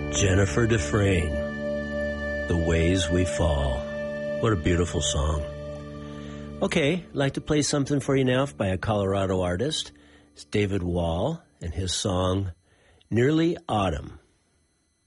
Jennifer Dufresne, The Ways We Fall. What a beautiful song. Okay, I'd like to play something for you now by a Colorado artist. It's David Wall and his song, Nearly Autumn.